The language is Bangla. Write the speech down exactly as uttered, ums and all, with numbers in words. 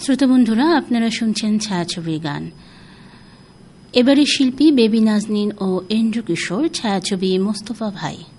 শ্রোতা বন্ধুরা, আপনারা শুনছেন ছায়াছবির গান। এবারে শিল্পী বেবি নাজনীন ও এন্ড্রু কিশোর, ছায়াছবি মোস্তফা ভাই।